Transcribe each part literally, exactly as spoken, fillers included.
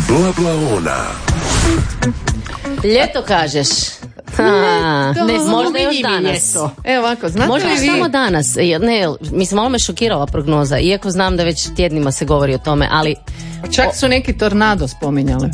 Bla-bla-ona. Ljeto kažeš. Ha, to, ne, možda još danas. Ljeto. Evo ovako, znate možda li vi? samo danas. Ne, mislim, malo me šokirala prognoza, iako znam da već tjednima se govori o tome, ali... Čak su neki tornado spominjali.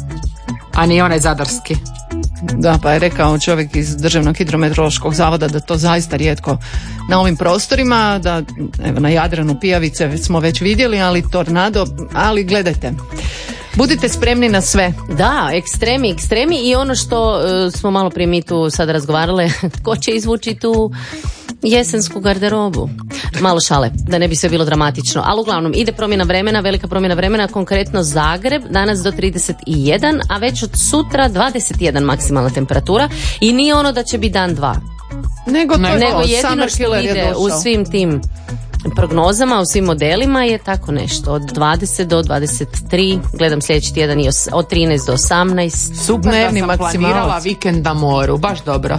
A nije onaj zadarski. Da, pa je rekao čovjek iz Državnog hidrometeorološkog zavoda da to zaista rijetko na ovim prostorima, da evo, na Jadranu pijavice smo već vidjeli, ali tornado, ali gledajte, budite spremni na sve. Da, ekstremi, ekstremi i ono što uh, smo malo prije mi tu sad razgovarale, tko će izvući tu jesensku garderobu. Malo šale, da ne bi sve bilo dramatično. Ali uglavnom, ide promjena vremena, velika promjena vremena, konkretno Zagreb, danas do trideset jedan, a već od sutra dvadeset jedan maksimalna temperatura i nije ono da će biti dan dva. Nego, to ne, je nego to, jedino što ide u svim tim prognozama, u svim modelima je tako nešto. Od dvadeset do dvadeset tri, gledam sljedeći tjedan i od trinaest do osamnaest. Super da sam maksimalac. planirala vikend na moru, baš dobro.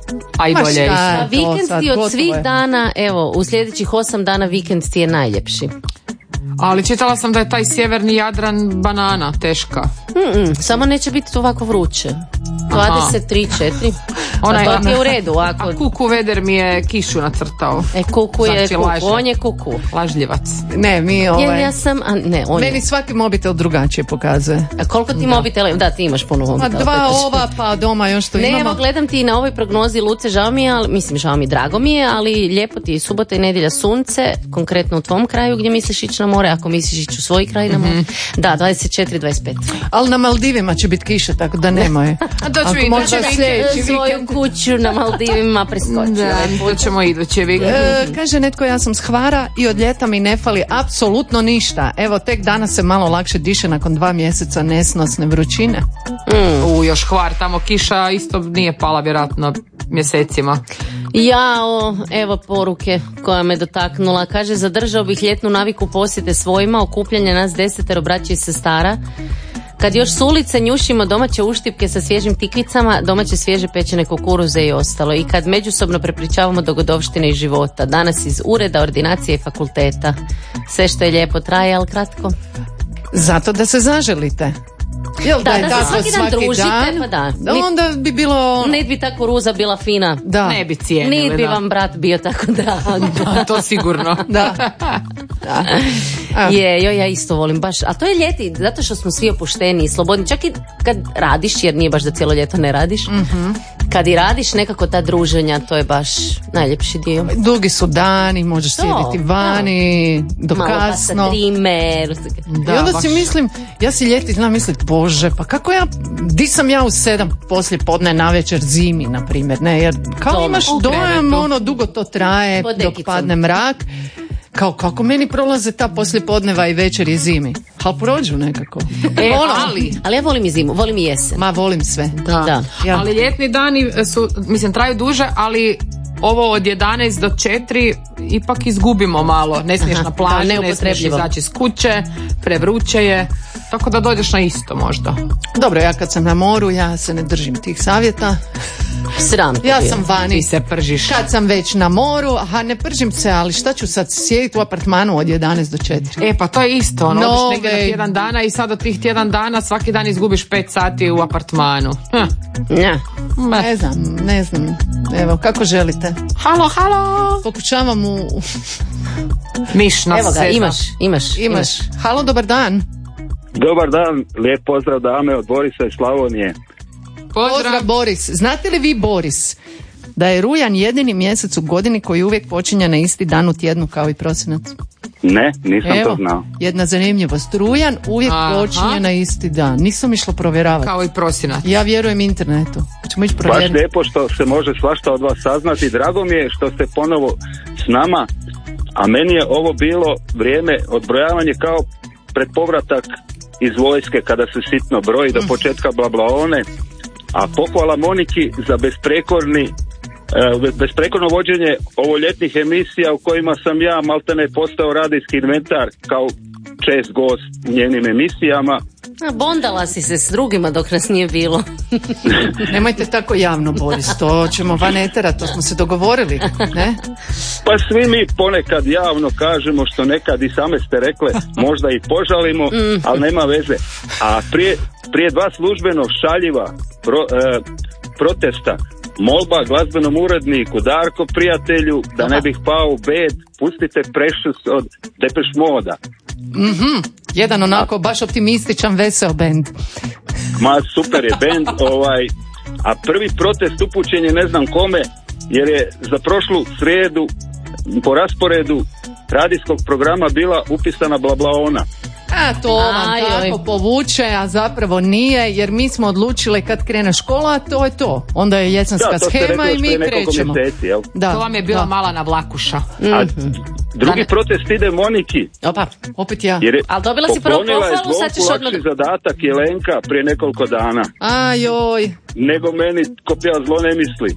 A i dolje šta? išla. A vikend sad, ti od gotovo svih je. dana, evo, u sljedećih osam dana vikend ti je najljepši. Ali čitala sam da je taj sjeverni Jadran banana, teška. Mm-mm, samo neće biti ovako vruće. dvadeset tri, četiri. Onaj- A to ti je u redu. Ako... A kuku veder mi je kišu nacrtao. E, kuku je Znači, kuku, laže. on je kuku. Lažljivac. Ne, mi Ja, ovaj... ja sam, a ne, on Meni je. svaki mobitel drugačije pokazuje. A koliko ti mobitela, da, ti imaš puno Ma mobitela. dva Petroš. ova, pa doma još to Ne, imamo. evo gledam ti na ovoj prognozi Luce, žao mi je, ali, mislim žao mi je, drago mi je, ali lijepo ti je subota i nedjelja sunce, konkretno u tvom kraju gdje misliš ići na more, ako misliš ići u svoj kraj na more. Da, dvadeset četiri dvadeset pet. Ali na Maldivima će biti kiša, tako da nemoj. A to ću Ako i možda idući sljedeći Svoju vikend. kuću na Maldivima preskočio. Da, to ćemo idući vikend. E, kaže netko, ja sam s Hvara i od ljeta mi ne fali apsolutno ništa. Evo, tek danas se malo lakše diše nakon dva mjeseca nesnosne vrućine. U još Hvar, tamo kiša isto nije pala vjerojatno mjesecima. Jao, evo poruke koja me dotaknula. Kaže, zadržao bih ljetnu naviku posjete svojima, okupljanje nas desetero braća i sestara. Kad još s ulice njušimo domaće uštipke sa svježim tikvicama, domaće svježe pečene kukuruze i ostalo. I kad međusobno prepričavamo dogodovštine iz života. Danas iz ureda, ordinacije i fakulteta. Sve što je lijepo traje, ali kratko. Zato da se zaželite. Jel Da, je da se tako svaki dan družite, pa da. Da, onda bi bilo... Ne bi tako ruza bila fina. Da. Ne bi cijenili. Niti bi da. vam brat bio tako drag. To sigurno. Da. Da. A. Je, jo, ja isto volim baš. A to je ljeti, zato što smo svi opušteni i slobodni. Čak i kad radiš, jer nije baš da cijelo ljeto ne radiš. Mm-hmm. Kad i radiš, nekako ta druženja, to je baš najljepši dio. Dugi su dani, možeš To, sjediti vani, do Malo pa kasno. sa trimer. I onda baš. si mislim, ja si ljeti znam mislit, bože, pa kako ja, di sam ja u sedam poslije podne na večer zimi, na primjer, ne, jer kao Doma, imaš u dojam, krevetu. ono, dugo to traje, Pod dok dekicom. padne mrak, kao kako meni prolaze ta poslijepodneva i večer i zimi, ali prođu nekako. E, Ono, ali... Ali ja volim i zimu, volim i jesen. Ma, volim sve. Da. Da. Ja. Ali ljetni dani su, mislim, traju duže, ali ovo od jedanaest do četiri ipak izgubimo malo. Ne smiješ Aha, na plažu, da, ne smiješ neupotrebljivo. izaći iz kuće, prevruće je, tako da dođeš na isto možda. Dobro, ja kad sam na moru, ja se ne držim tih savjeta. Sram te Ja bio. sam vani. Ti se pržiš. Kad sam već na moru, aha, ne pržim se, ali šta ću sad sjediti u apartmanu od jedanaest do četiri? E, pa to je isto, ono, No odiš negdje na way. tjedan dana i sad od tih tjedan dana svaki dan izgubiš pet sati u apartmanu. Hm. Ne. Ma. Ne znam, ne znam. Evo, kako želite? Halo, halo! Pokušavam u... Miš nas Evo ga, seza. imaš, imaš, Imaš. Halo, dobar dan. Dobar dan, lijep pozdrav dame od Borisa iz Slavonije. Pozdrav. Pozdrav, Boris. Znate li vi, Boris, da je rujan jedini mjesec u godini koji uvijek počinje na isti dan u tjednu kao i prosinac? Ne, nisam Evo, to znao. jedna zanimljivost. Rujan uvijek Aha. počinje na isti dan. Nisam išla provjeravati. Kao i prosinac. Ja vjerujem internetu. Hoćemo ići Baš provjeriti. lijepo što se može svašta od vas saznati. Drago mi je što ste ponovo s nama, a meni je ovo bilo vrijeme odbrojavanje kao pred povratak iz vojske kada se sitno broji do početka Blablaone, a pohvala Moniki za besprekorni e, besprekorno vođenje ovoljetnih emisija u kojima sam ja maltene postao radijski inventar kao čest gost u njenim emisijama. A bondala si se s drugima dok nas nije bilo. Nemojte tako javno, Boris, to ćemo van etera, to smo se dogovorili, ne? Pa svi mi ponekad javno kažemo što nekad i same ste rekle, možda i požalimo, mm. ali nema veze. A prije, prije dva službeno šaljiva pro, e, protesta, molba glazbenom uredniku Darko prijatelju da ne bih pao u bed, pustite Precious od Depeche Moda. Mhm, jedan onako baš optimističan, veseo bend. Ma super je bend, ovaj, a prvi protest upućen je ne znam kome, jer je za prošlu srijedu po rasporedu radijskog programa bila upisana Blablaona. A to vam tako povuče, a zapravo nije, jer mi smo odlučili kad krene škola, to je to. Onda je jesenska da, shema i mi krećemo. Mjeseci, jel? Da, to vam je bila da. mala navlakuša. Mm-hmm. A drugi protest ide Moniki. Opa, opet ja. Jer je ali dobila si prvo pohvalu, sad ćeš odmah... lakši zadatak Jelenka prije nekoliko dana. Ajoj. Nego meni tko pjeva zlo ne misli.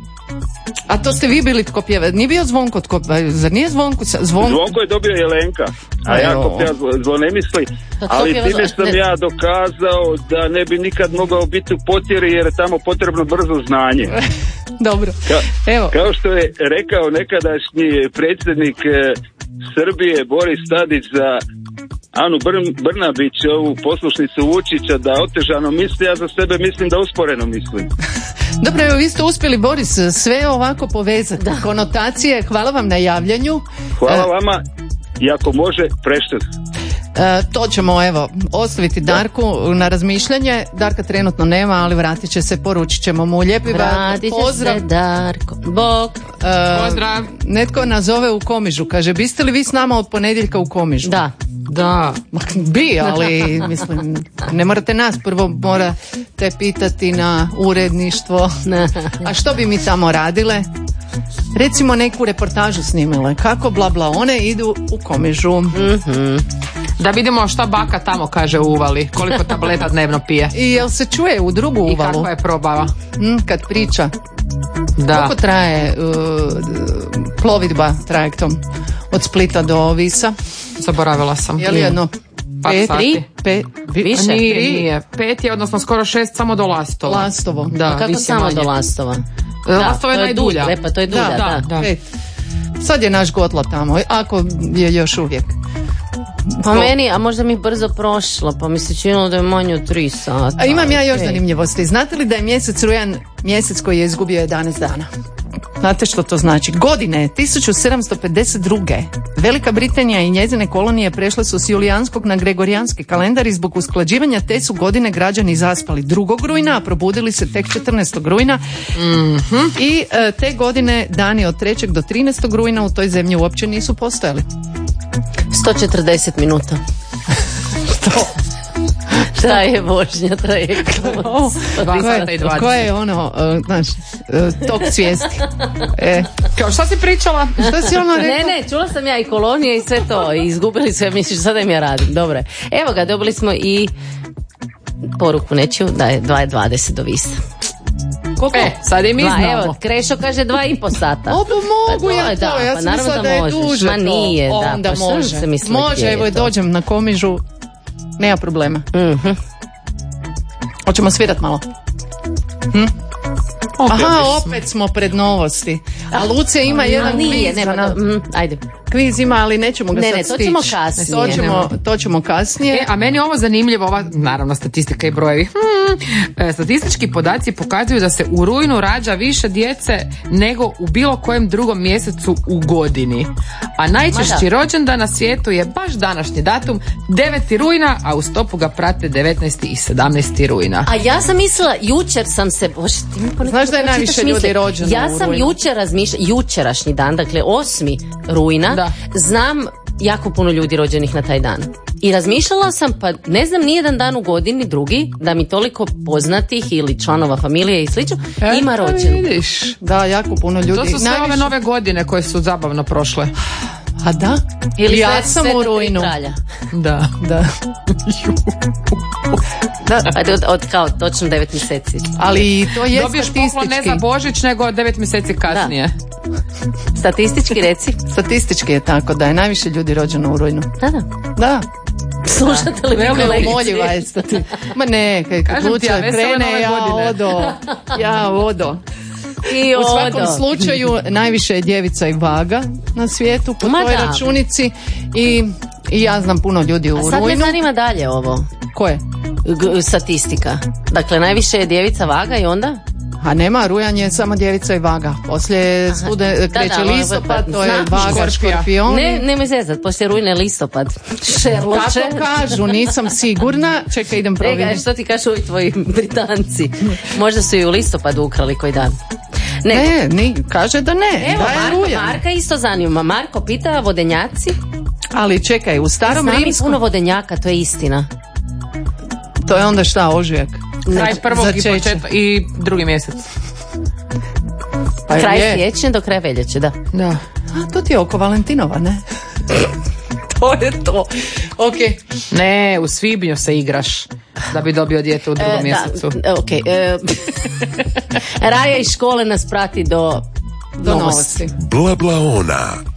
A to ste vi bili tko pjeva? Nije bio Zvonko tko pjeva? Zar nije Zvonko? Zvonko, Zvonko je dobio Jelenka, a ja tko pjeva zlo, zlo ne misli. Ali time sam ne... ja dokazao da ne bi nikad mogao biti u potjeri jer je tamo potrebno brzo znanje. Dobro. Ka, Evo. Kao što je rekao nekadašnji predsjednik e, Srbije Boris Tadić za Anu Brn, Brnabić, ovu poslušnicu Vučića, da otežano misli, ja za sebe mislim da usporeno mislim. Dobro, evo vi ste uspjeli, Boris, sve ovako povezati. Da. Konotacije, hvala vam na javljanju. Hvala vama, i ako može, Precious. E, to ćemo, evo, ostaviti Darku da. na razmišljanje. Darka trenutno nema, ali vratit će se, poručit ćemo mu. Lijepi vam pozdrav. Se, Darko. Bog. E, pozdrav. Netko nas zove u Komižu, kaže, biste li vi s nama od ponedjeljka u Komižu? Da. Da, bi, ali mislim, ne morate nas, prvo morate pitati na uredništvo. A što bi mi tamo radile? Recimo neku reportažu snimile. Kako bla bla one idu u Komižu. Mm-hmm. Da vidimo šta baka tamo kaže u uvali. Koliko tableta dnevno pije. I jel se čuje u drugu uvalu? I kakva je probava? Mm, kad priča. Da. Koliko traje uh, plovidba trajektom od Splita do Visa? Zaboravila sam. Je li jedno? Pet, tri? Pet, više? Nije, nije. Pet je, odnosno skoro šest samo do Lastova. Lastovo. Da, a kako samo manje. Do Lastova? Da, Lastovo je najdulja. E, pa to je dulja, da. da, da. Pet. Sad je naš Gotla tamo, ako je još uvijek. Pa meni, a možda mi brzo prošlo, pa mi se činilo da je manje od tri sata. A imam ja još okay. zanimljivosti. Znate li da je mjesec rujan mjesec koji je izgubio jedanaest dana? Znate što to znači? Godine tisuću sedamsto pedeset druge. Velika Britanija i njezine kolonije prešle su s julijanskog na gregorijanski kalendar i zbog usklađivanja te su godine građani zaspali drugog rujna, a probudili se tek četrnaestog rujna. Mm-hmm. I e, te godine dani od trećeg do trinaestog rujna u toj zemlji uopće nisu postojali. sto četrdeset minuta. Što? Šta je vožnja trajektom? Koje je ono, uh, znaš, uh, tok svijesti? E. Kao šta si pričala? Šta si ono rekla? Ne, ne, čula sam ja i kolonije i sve to. I izgubili sve, misliš, sada im ja radim. Dobro. Evo ga, dobili smo i poruku nečiju da je dva dvadeset do Visa. Koliko? E, sad i mi dva, znamo. Evo, Krešo kaže dva i po sata. O, pa mogu pa, ja to, da, ja pa, sam mislila da, da je možeš. duže. Ma nije, to. da. Onda pa može. Se mislila, može, evo dođem na Komižu, nema problema. Mm-hmm. Hoćemo svirat malo. Hm? Opet Aha, smo. opet smo pred novosti. A Luce ima jedan no, nije, kviz. nema, Na... mm, ajde. Kviz ima, ali nećemo ga ne, sad ne, stići. to ćemo kasnije. To ćemo, to ćemo kasnije. E, a meni je ovo zanimljivo, ova, naravno, statistika i brojevi. Hmm. E, statistički podaci pokazuju da se u rujnu rađa više djece nego u bilo kojem drugom mjesecu u godini. A najčešći rođendan na svijetu je baš današnji datum, deveti rujna, a u stopu ga prate devetnaesti i sedamnaesti rujna. A ja sam mislila, jučer sam se... Bože, ti mi ponekad znaš da je najviše ljudi rođeno ja sam u rujnu? jučer razmišljala, jučerašnji dan, dakle osmi rujna, da. Znam jako puno ljudi rođenih na taj dan. I razmišljala sam, pa ne znam nijedan dan u godini drugi da mi toliko poznatih ili članova familije i slično e, ima rođen. Vidiš, da, jako puno ljudi. To su sve najviše... ove nove godine koje su zabavno prošle. A da? Ili ja sve, sam sve u rujnu. Da. Da. Da, ajde, od, od kao točno devet mjeseci. Ali to je dobiješ statistički. poklon ne za Božić, nego devet mjeseci kasnije. Da. Statistički reci. Statistički je tako da je najviše ljudi rođeno u rujnu. Da, da. Da. Slušate li vi Velika kolegice? umoljiva je stati. Ma ne, kad Kažem ti, ja, slučaj vesele krene, nove ja godine. odo. Ja odo. I U svakom odo. slučaju najviše je djevica i vaga na svijetu po Ma toj da. računici i, i ja znam puno ljudi u A sad me rujnu. zanima dalje ovo. Koje? G- statistika. Dakle, najviše je djevica, vaga i onda? A nema, rujan je samo djevica i vaga. Poslije stude, Da, kreće da, ovo je- listopad, to je znam, vaga, škorpija. škorpion. Ne, nemoj zezat, poslije rujne listopad. Šerloče. Tako kažu, nisam sigurna. Čekaj, idem Ega, provjeriti. što ti kažu ovi tvoji Britanci? Možda su i u listopadu ukrali koji dan. Ne, Ne, ni, kaže da ne, evo, da je Marko, rujan. Marka isto zanima. Marko pita vodenjaci. Ali čekaj, u starom Znam i rimskom, puno vodenjaka, to je istina. to je onda šta, ožujak? Kraj prvog i začeće. početak i drugi mjesec. Pa Kraj je. siječnja do kraja veljače, da. Da. A, to ti je oko Valentinova, ne? To je to. Ok. Ne, u svibnju se igraš da bi dobio dijete u drugom E, mjesecu. Da, ok. E, Raja iz škole nas prati do, Do novosti. Bla bla ona.